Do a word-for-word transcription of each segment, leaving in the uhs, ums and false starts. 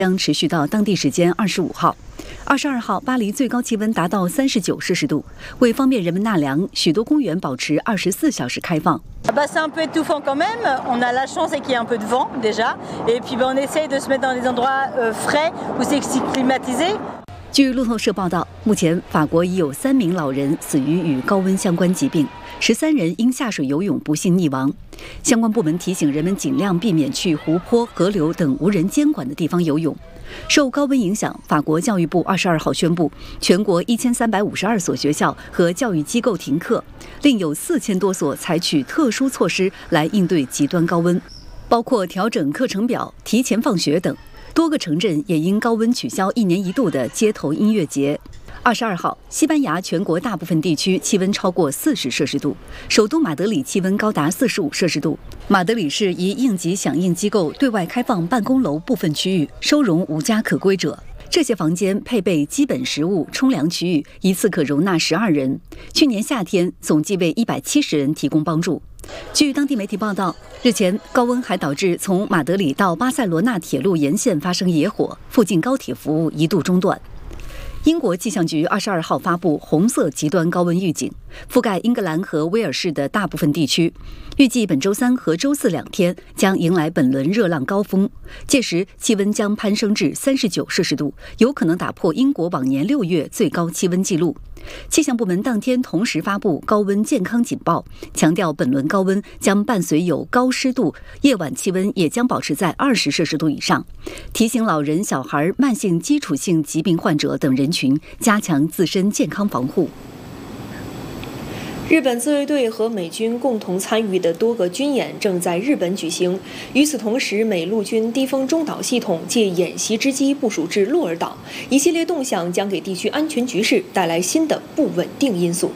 将持续到当地时间二十五号。二十二号，巴黎最高气温达到三十九摄氏度。为方便人们纳凉，许多公园保持二十四小时开放。 Bah, c'est un peu étouffant quand même. On a la chance qu'il y ait un peu de vent déjà, et puis bah, on essaye de se mettre dans des endroits euh, frais où c'est climatisé. 据路透社报道，目前法国已有三名老人死于与高温相关疾病，十三人因下水游泳不幸溺亡。相关部门提醒人们尽量避免去湖泊、河流等无人监管的地方游泳。受高温影响，法国教育部二十二号宣布，全国一千三百五十二所学校和教育机构停课，另有四千多所采取特殊措施来应对极端高温，包括调整课程表、提前放学等。多个城镇也因高温取消一年一度的街头音乐节。二十二号，西班牙全国大部分地区气温超过四十摄氏度，首都马德里气温高达四十五摄氏度。马德里市一应急响应机构对外开放办公楼部分区域，收容无家可归者。这些房间配备基本食物、冲凉区域，一次可容纳十二人。去年夏天，总计为一百七十人提供帮助。据当地媒体报道，日前高温还导致从马德里到巴塞罗那铁路沿线发生野火，附近高铁服务一度中断。英国气象局二十二号发布红色极端高温预警，覆盖英格兰和威尔士的大部分地区。预计本周三和周四两天将迎来本轮热浪高峰，届时气温将攀升至三十九摄氏度，有可能打破英国往年六月最高气温纪录。气象部门当天同时发布高温健康警报，强调本轮高温将伴随有高湿度，夜晚气温也将保持在二十摄氏度以上，提醒老人、小孩、慢性基础性疾病患者等人群加强自身健康防护。 日本自卫队和美军共同参与的多个军演正在日本举行。与此同时，美陆军低风中导系统借演习之机部署至鹿儿岛，一系列动向将给地区安全局势带来新的不稳定因素。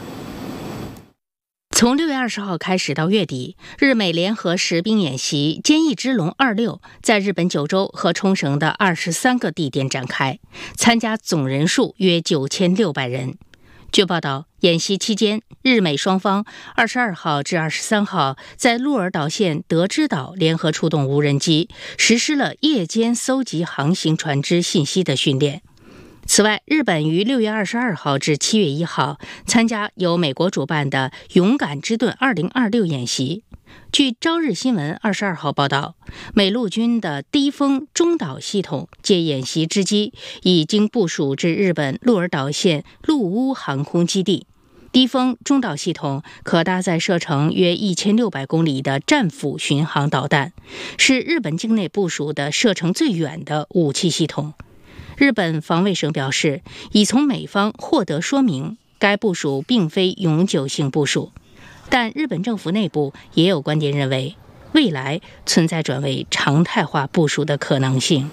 从六月二十号开始到月底，日美联合实兵演习“坚毅之龙二六”在日本九州和冲绳的二十三个地点展开，参加总人数约九千六百人。据报道，演习期间，日美双方二十二号至二十三号在鹿儿岛县德之岛联合出动无人机，实施了夜间搜集航行船只信息的训练。此外，日本于六月二十二号至七月一号参加由美国主办的“勇敢之盾二零二六”演习。据朝日新闻二十二号报道，美陆军的低风中导系统借演习之机，已经部署至日本鹿儿岛县陆屋航空基地。低风中导系统可搭载射程约一千六百公里的战斧巡航导弹，是日本境内部署的射程最远的武器系统。日本防卫省表示，已从美方获得说明，该部署并非永久性部署。但日本政府内部也有观点认为，未来存在转为常态化部署的可能性。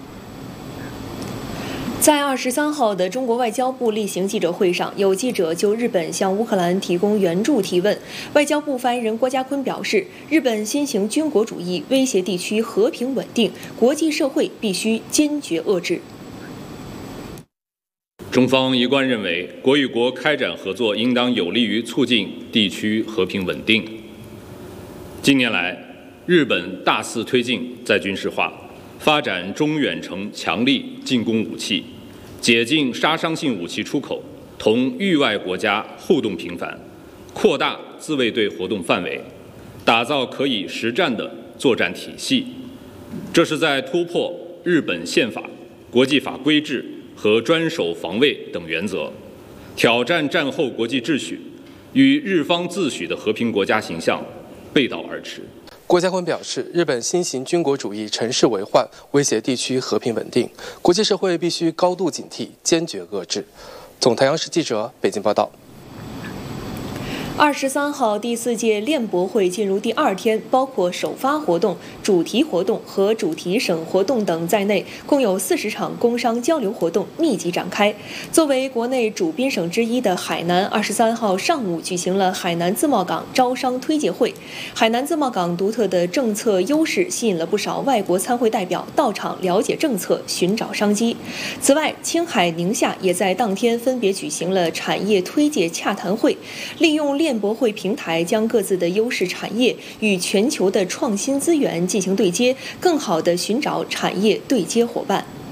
在二十三号的中国外交部例行记者会上，有记者就日本向乌克兰提供援助提问。外交部发言人郭家坤表示，日本新型军国主义威胁地区和平稳定，国际社会必须坚决遏制。 中方一贯认为，国与国开展合作应当有利于促进地区和平稳定。近年来，日本大肆推进再军事化，发展中远程强力进攻武器，解禁杀伤性武器出口，同域外国家互动频繁，扩大自卫队活动范围，打造可以实战的作战体系。这是在突破日本宪法、国际法规制和专守防卫等原则，挑战战后国际秩序，与日方自诩的和平国家形象背道而驰。 郭家坤表示，日本新型军国主义乘势为患，威胁地区和平稳定，国际社会必须高度警惕，坚决遏制。总台央视记者北京报道。 二十三号第四届练博会进入第二天，包括首发活动、主题活动和主题省活动等在内，共有四十场工商交流活动密集展开。作为国内主宾省之一的海南，二十三号上午举行了海南自贸港招商推介会。海南自贸港独特的政策优势吸引了不少外国参会代表到场了解政策，寻找商机。此外，青海、宁夏也在当天分别举行了产业推介洽谈会，利用练链博会平台将各自的优势产业与全球的创新资源进行对接，更好地寻找产业对接伙伴。